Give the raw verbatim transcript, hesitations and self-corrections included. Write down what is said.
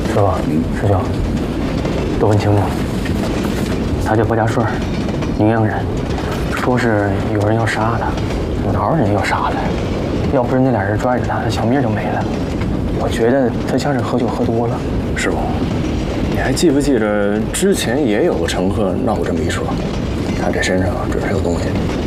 师傅，师兄，都问清楚了。他叫薄家顺，宁阳人，说是有人要杀他，哪有人要杀他呀？要不是那俩人拽着他，他小命就没了。我觉得他像是喝酒喝多了。 师傅，你还记不记着之前也有个乘客闹过这么一车？他这身上准是有东西。